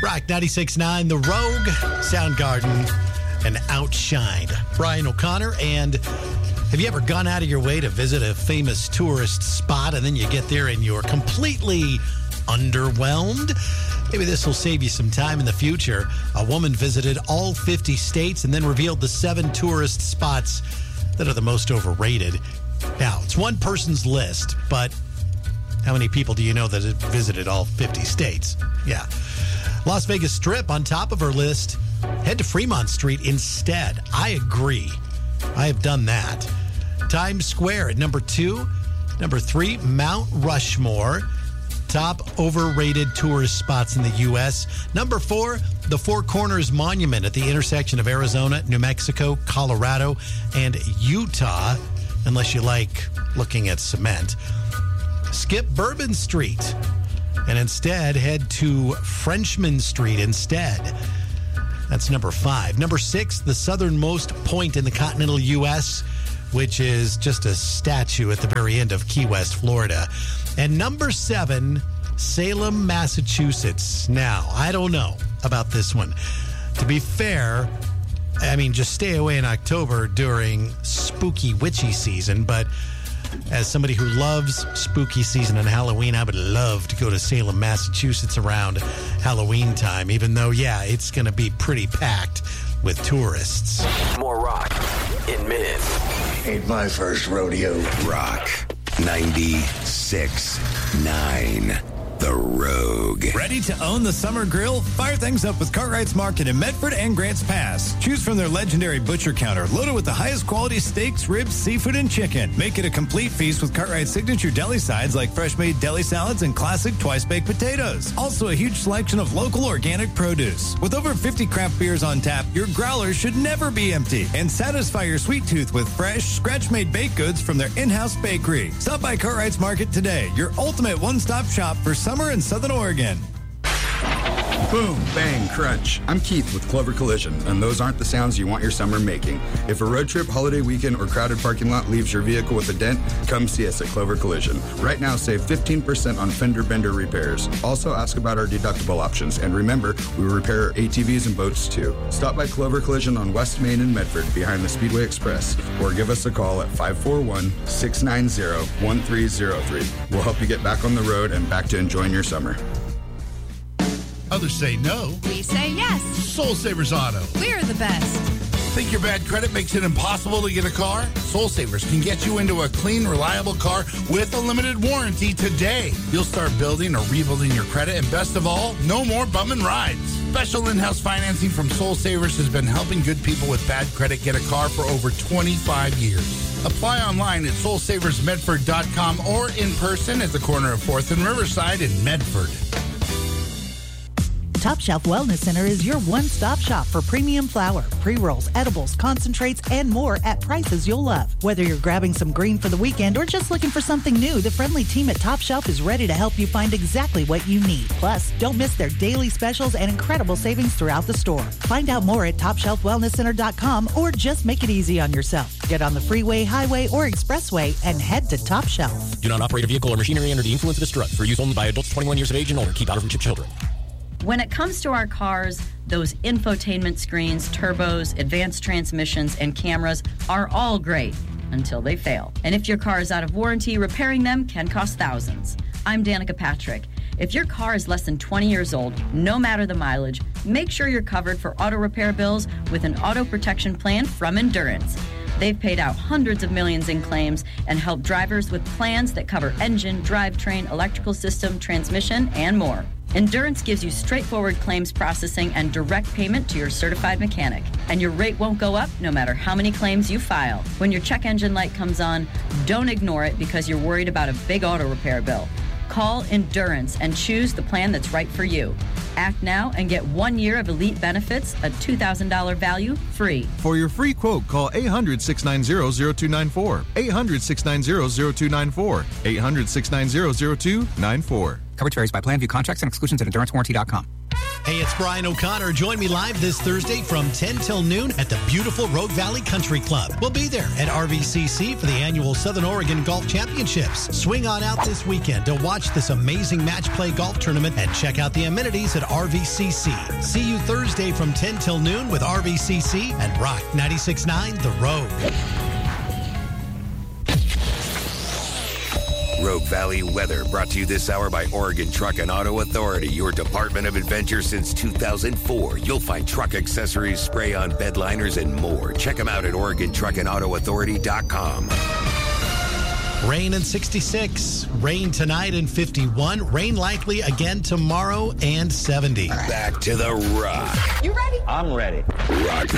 Rock 96.9, The Rogue, Soundgarden, and Outshined. Brian O'Connor. And have you ever gone out of your way to visit a famous tourist spot and then you get there and you're completely underwhelmed? Maybe this will save you some time in the future. A woman visited all 50 states and then revealed the 7 tourist spots that are the most overrated. Now, it's one person's list, but how many people do you know that have visited all 50 states? Yeah. Las Vegas Strip on top of her list. Head to Fremont Street instead. I agree. I have done that. Times Square at number 2. Number 3, Mount Rushmore. Top overrated tourist spots in the U.S. Number 4, the Four Corners Monument at the intersection of Arizona, New Mexico, Colorado, and Utah, unless you like looking at cement. Skip Bourbon Street and instead head to Frenchman Street instead. That's number 5. Number 6, the southernmost point in the continental U.S., which is just a statue at the very end of Key West, Florida. And number 7, Salem, Massachusetts. Now, I don't know about this one. To be fair, I mean, just stay away in October during spooky, witchy season, but as somebody who loves spooky season and Halloween, I would love to go to Salem, Massachusetts around Halloween time, even though, yeah, it's going to be pretty packed with tourists. More rock in minutes. Ain't my first rodeo. Rock 96.9. The Rogue. Ready to own the summer grill? Fire things up with Cartwright's Market in Medford and Grants Pass. Choose from their legendary butcher counter, loaded with the highest quality steaks, ribs, seafood, and chicken. Make it a complete feast with Cartwright's signature deli sides like fresh-made deli salads and classic twice-baked potatoes. Also, a huge selection of local organic produce. With over 50 craft beers on tap, your growler should never be empty. And satisfy your sweet tooth with fresh, scratch-made baked goods from their in-house bakery. Stop by Cartwright's Market today, your ultimate one-stop shop for summer in Southern Oregon. Boom, bang, crunch. I'm Keith with Clover Collision, and those aren't the sounds you want your summer making. If a road trip, holiday weekend, or crowded parking lot leaves your vehicle with a dent, come see us at Clover Collision. Right now, save 15% on fender bender repairs. Also, ask about our deductible options, and remember, we repair ATVs and boats too. Stop by Clover Collision on West Main in Medford, behind the Speedway Express, or give us a call at 541-690-1303. We'll help you get back on the road and back to enjoying your summer. Others say no. We say yes. Soul Savers Auto. We're the best. Think your bad credit makes it impossible to get a car? Soul Savers can get you into a clean, reliable car with a limited warranty today. You'll start building or rebuilding your credit, and best of all, no more bumming rides. Special in-house financing from Soul Savers has been helping good people with bad credit get a car for over 25 years. Apply online at soulsaversmedford.com or in person at the corner of 4th and Riverside in Medford. Top Shelf Wellness Center is your one-stop shop for premium flour, pre-rolls, edibles, concentrates, and more at prices you'll love. Whether you're grabbing some green for the weekend or just looking for something new, the friendly team at Top Shelf is ready to help you find exactly what you need. Plus, don't miss their daily specials and incredible savings throughout the store. Find out more at TopShelfWellnessCenter.com or just make it easy on yourself. Get on the freeway, highway, or expressway and head to Top Shelf. Do not operate a vehicle or machinery under the influence of this drug. For use only by adults 21 years of age and older. Keep out of children. When it comes to our cars, those infotainment screens, turbos, advanced transmissions, and cameras are all great until they fail. And if your car is out of warranty, repairing them can cost thousands. I'm Danica Patrick. If your car is less than 20 years old, no matter the mileage, make sure you're covered for auto repair bills with an auto protection plan from Endurance. They've paid out hundreds of millions in claims and helped drivers with plans that cover engine, drivetrain, electrical system, transmission, and more. Endurance gives you straightforward claims processing and direct payment to your certified mechanic. And your rate won't go up no matter how many claims you file. When your check engine light comes on, don't ignore it because you're worried about a big auto repair bill. Call Endurance and choose the plan that's right for you. Act now and get 1 year of elite benefits, a $2,000 value, free. For your free quote, call 800-690-0294. 800-690-0294. 800-690-0294. Coverage varies by plan. View contracts and exclusions at endurancewarranty.com. Hey, it's Brian O'Connor. Join me live this Thursday from 10 till noon at the beautiful Rogue Valley Country Club. We'll be there at RVCC for the annual Southern Oregon Golf Championships. Swing on out this weekend to watch this amazing match play golf tournament and check out the amenities at RVCC. See you Thursday from 10 till noon with RVCC and Rock 96.9 The Rogue. Rogue Valley weather brought to you this hour by Oregon Truck and Auto Authority, your Department of Adventure since 2004. You'll find truck accessories, spray-on bed liners, and more. Check them out at OregonTruckandAutoAuthority.com. Rain and 66. Rain tonight and 51. Rain likely again tomorrow and 70. Back to the Rock. You ready? I'm ready. Rock